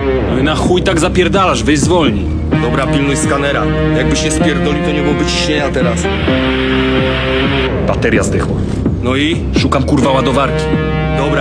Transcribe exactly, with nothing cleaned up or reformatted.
No i na chuj tak zapierdalasz, weź zwolnij. Dobra, pilnuj skanera. Jakbyś nie spierdolił, to nie byłoby ciśnienia teraz. Bateria zdechła. No i? Szukam kurwa ładowarki. Dobra,